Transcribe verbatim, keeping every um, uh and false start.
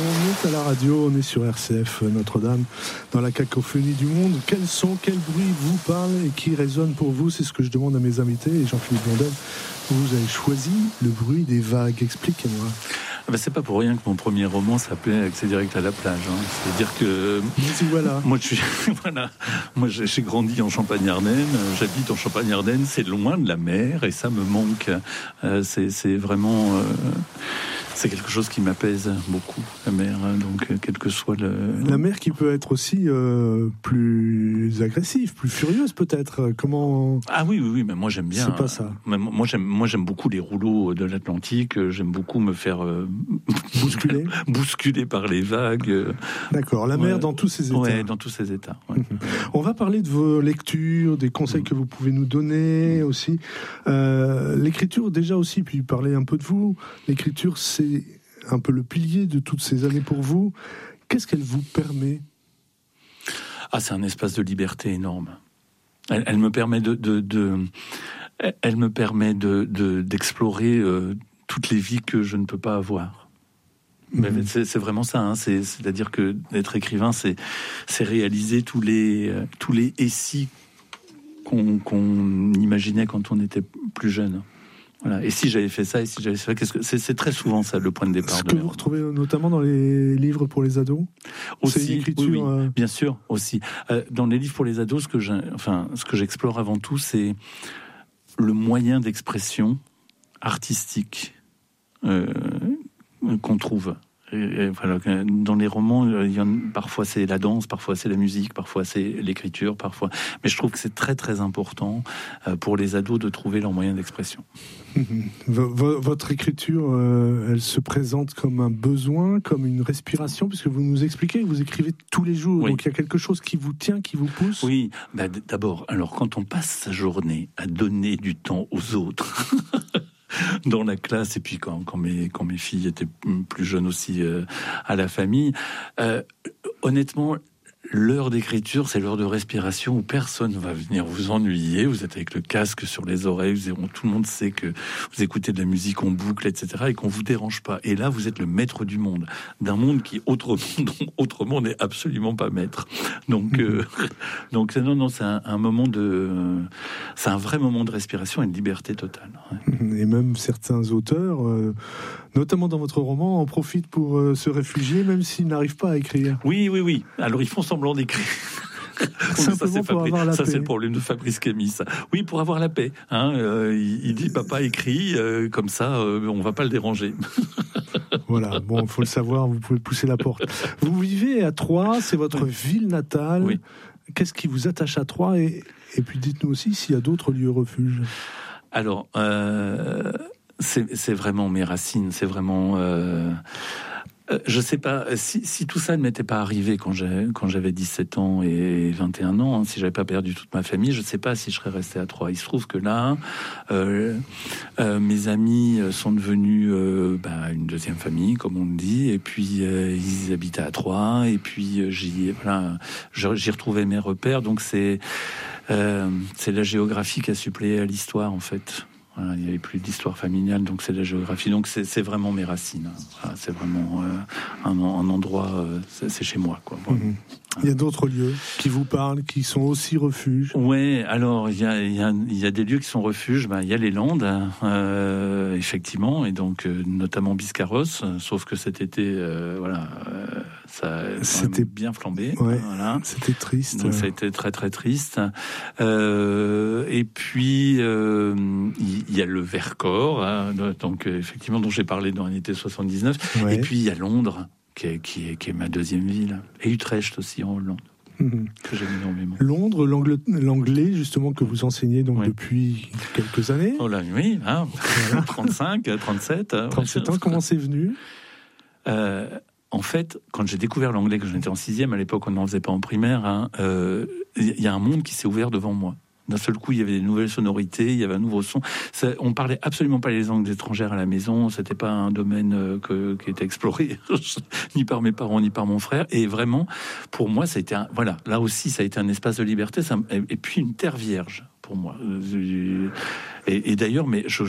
On est à la radio, on est sur R C F Notre-Dame, dans la cacophonie du monde. Quels sons, quel bruit vous parle et qui résonne pour vous? C'est ce que je demande à mes invités. Et Jean-Philippe Blondel, vous avez choisi le bruit des vagues. Expliquez-moi. Ben, c'est pas pour rien que mon premier roman s'appelait Accès direct à la plage. Hein. C'est-à-dire que voilà. moi, je suis voilà, moi j'ai grandi en Champagne-Ardenne, j'habite en Champagne-Ardenne, c'est loin de la mer et ça me manque. Euh, c'est, c'est vraiment, euh, c'est quelque chose qui m'apaise beaucoup, la mer. Hein. Donc quel que soit le la mer qui peut être aussi euh, plus agressive, plus furieuse peut-être. Comment? Ah oui, oui, oui, mais moi j'aime bien. C'est pas ça. Euh, moi j'aime, moi j'aime beaucoup les rouleaux de l'Atlantique. J'aime beaucoup me faire euh, bousculer, bousculer par les vagues. D'accord, la mer ouais. dans tous ses états. Ouais, dans tous ses états. Ouais. On va parler de vos lectures, des conseils mmh. que vous pouvez nous donner mmh. aussi. Euh, l'écriture déjà aussi, puis parler un peu de vous. L'écriture, c'est un peu le pilier de toutes ces années pour vous. Qu'est-ce qu'elle vous permet? Ah, c'est un espace de liberté énorme. Elle, elle me permet de, de, de, elle me permet de, de d'explorer euh, toutes les vies que je ne peux pas avoir. Mais mmh. c'est, c'est vraiment ça. Hein. C'est, c'est-à-dire que d'être écrivain, c'est, c'est réaliser tous les, euh, tous les et si qu'on, qu'on imaginait quand on était plus jeune. Voilà. Et si j'avais fait ça, et si j'avais fait ça, qu'est-ce que c'est, c'est très souvent ça le point de départ. Ce de que vous retrouvez notamment dans les livres pour les ados. Aussi, c'est une écriture, oui, oui, euh... bien sûr, aussi. Euh, dans les livres pour les ados, ce que j'ai, enfin, ce que j'explore avant tout, c'est le moyen d'expression artistique euh, qu'on trouve. Et, et, voilà, dans les romans, il y en, parfois c'est la danse, parfois c'est la musique, parfois c'est l'écriture, parfois. Mais je trouve que c'est très très important euh, pour les ados de trouver leur moyen d'expression. Votre écriture, euh, elle se présente comme un besoin, comme une respiration, puisque vous nous expliquez que vous écrivez tous les jours, oui. Donc il y a quelque chose qui vous tient, qui vous pousse. Oui, bah, d'abord, alors quand on passe sa journée à donner du temps aux autres. Dans la classe, et puis quand, quand, mes, quand mes filles étaient plus jeunes aussi euh, à la famille, euh, honnêtement, l'heure d'écriture, c'est l'heure de respiration où personne ne va venir vous ennuyer. Vous êtes avec le casque sur les oreilles, vous, tout le monde sait que vous écoutez de la musique en boucle, et cetera, et qu'on vous dérange pas. Et là, vous êtes le maître du monde, d'un monde qui autrement, autrement n'est absolument pas maître. Donc, euh, donc non, non, c'est un, un moment de, c'est un vrai moment de respiration et de liberté totale. Ouais. Et même certains auteurs, euh, notamment dans votre roman, en profitent pour euh, se réfugier, même s'ils n'arrivent pas à écrire. Oui, oui, oui. Alors ils font semblant d'écrire. Simplement ça, c'est pour Fabrice, avoir la ça paix. C'est le problème de Fabrice Camis. Ça. Oui, pour avoir la paix. Hein, euh, il, il dit papa écrit, euh, comme ça, euh, on va pas le déranger. Voilà, bon, il faut le savoir, vous pouvez pousser la porte. Vous vivez à Troyes, c'est votre oui. ville natale. Oui. Qu'est-ce qui vous attache à Troyes et, et puis dites-nous aussi s'il y a d'autres lieux refuges. Alors, euh, c'est, c'est vraiment mes racines, c'est vraiment... Euh, Euh, je sais pas si, si tout ça ne m'était pas arrivé quand j'ai quand j'avais dix-sept ans et vingt et un ans, hein, si j'avais pas perdu toute ma famille, je sais pas si je serais resté à Troyes. Il se trouve que là, euh, euh, mes amis sont devenus euh, bah, une deuxième famille, comme on le dit, et puis euh, ils habitaient à Troyes, et puis euh, j'y voilà, j'y retrouvais mes repères. Donc c'est euh, c'est la géographie qui a suppléé à l'histoire en fait. Voilà, il n'y avait plus d'histoire familiale, donc c'est de la géographie. Donc c'est, c'est vraiment mes racines. Voilà, c'est vraiment euh, un, un endroit, euh, c'est, c'est chez moi, quoi. Voilà. Mmh. Il y a d'autres lieux qui vous parlent, qui sont aussi refuges. Ouais, alors il y a, il y a, il y a des lieux qui sont refuges. Ben, il y a les Landes, euh, effectivement, et donc euh, notamment Biscarrosse. Sauf que cet été, euh, voilà, euh, ça a c'était bien flambé. Ouais, voilà. C'était triste. Donc ça a été très très triste. Euh, et puis euh, il y a le Vercors, hein, donc effectivement dont j'ai parlé dans l'été soixante-dix-neuf. Ouais. Et puis il y a Londres. Qui est, qui, est, qui est ma deuxième ville. Et Utrecht aussi, en Hollande, mmh. que j'aime énormément. Londres, l'anglais, l'anglais, justement, que vous enseignez donc ouais. depuis quelques années. Oh là, oui, hein, voilà. trente-cinq, trente-sept. trente-sept ans, comment c'est venu euh, En fait, quand j'ai découvert l'anglais, que j'étais en sixième, à l'époque, on n'en faisait pas en primaire, il hein, euh, y a un monde qui s'est ouvert devant moi. D'un seul coup, il y avait des nouvelles sonorités, il y avait un nouveau son. Ça, on parlait absolument pas les langues étrangères à la maison. C'était pas un domaine euh, que, qui était exploré ni par mes parents ni par mon frère. Et vraiment, pour moi, ça a été un, voilà, là aussi, ça a été un espace de liberté. Ça, et, et puis une terre vierge pour moi. Et, et d'ailleurs, mais je